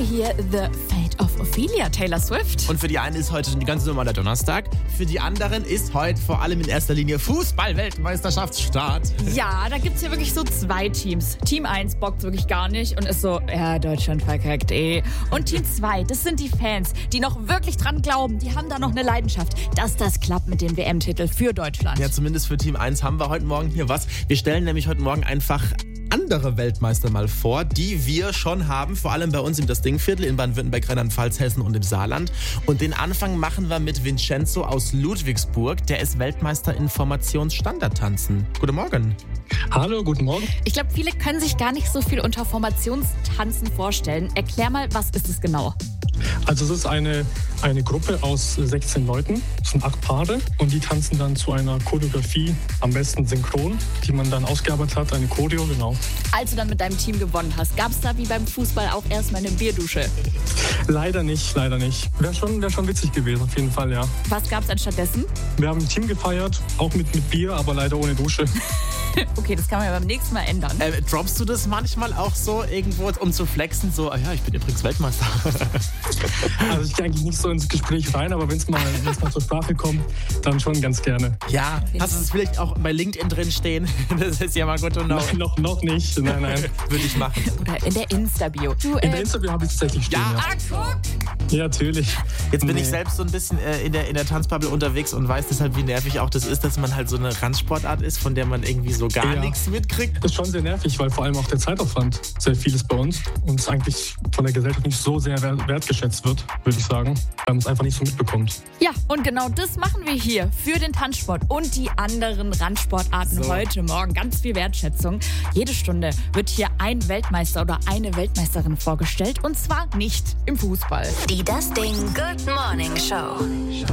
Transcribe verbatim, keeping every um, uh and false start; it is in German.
wir hier The Fate of Ophelia, Taylor Swift. Und für die einen ist heute ein ganz normaler Donnerstag. Für die anderen ist heute vor allem in erster Linie Fußball-Weltmeisterschaftsstart. Ja, da gibt es ja wirklich so zwei Teams. Team eins bockt wirklich gar nicht und ist so, ja, Deutschland verkackt eh. Und Team zwei, das sind die Fans, die noch wirklich dran glauben. Die haben da noch eine Leidenschaft, dass das klappt mit dem W M-Titel für Deutschland. Ja, zumindest für Team eins haben wir heute Morgen hier was. Wir stellen nämlich heute Morgen einfach andere Weltmeister mal vor, die wir schon haben, vor allem bei uns im Das Dingviertel in Baden-Württemberg, Rheinland-Pfalz, Hessen und im Saarland. Und den Anfang machen wir mit Vincenzo aus Ludwigsburg. Der ist Weltmeister in Formationsstandardtanzen. Guten Morgen. Hallo, guten Morgen. Ich glaube, viele können sich gar nicht so viel unter Formationstanzen vorstellen. Erklär mal, was ist es genau? Also es ist eine, eine Gruppe aus sechzehn Leuten, es sind acht Paare und die tanzen dann zu einer Choreografie, am besten synchron, die man dann ausgearbeitet hat, eine Choreo, genau. Als du dann mit deinem Team gewonnen hast, gab es da wie beim Fußball auch erstmal eine Bierdusche? Leider nicht, leider nicht. Wäre schon, wär schon witzig gewesen, auf jeden Fall, ja. Was gab es dann stattdessen? Wir haben ein Team gefeiert, auch mit, mit Bier, aber leider ohne Dusche. Okay, das kann man ja beim nächsten Mal ändern. Äh, droppst du das manchmal auch so irgendwo, um zu flexen, so, ah ja, ich bin übrigens Weltmeister? Also ich gehe eigentlich nicht so ins Gespräch rein, aber wenn es mal, wenn's mal zur Sprache kommt, dann schon ganz gerne. Ja, hast du es vielleicht auch bei LinkedIn drin stehen? Das ist ja mal gut und noch. noch. Noch nicht, nein, nein. Würde ich machen. Oder in der Insta-Bio. Du, in äh, der Insta-Bio habe ich es tatsächlich stehen, ja. ja. Ah, guck! Ja, natürlich. Jetzt bin Nee. ich selbst so ein bisschen äh, in der, in der Tanzbubble unterwegs und weiß deshalb, wie nervig auch das ist, dass man halt so eine Randsportart ist, von der man irgendwie so gar Ja. nichts mitkriegt. Das ist schon sehr nervig, weil vor allem auch der Zeitaufwand sehr viel ist bei uns und es eigentlich von der Gesellschaft nicht so sehr wer- wertgeschätzt wird, würde ich sagen, weil man es einfach nicht so mitbekommt. Ja, und genau das machen wir hier für den Tanzsport und die anderen Randsportarten So. heute Morgen. Ganz viel Wertschätzung. Jede Stunde wird hier ein Weltmeister oder eine Weltmeisterin vorgestellt und zwar nicht im Fußball. Die Das Ding Good Morning Show.